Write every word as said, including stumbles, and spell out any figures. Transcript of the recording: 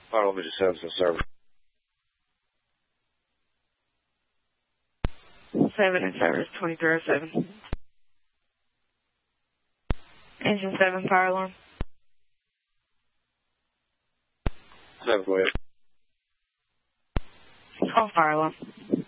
Final Vision seven, so service. seven and service, twenty-three oh seven. Engine seven, fire alarm. seven, go ahead. Call fire alarm.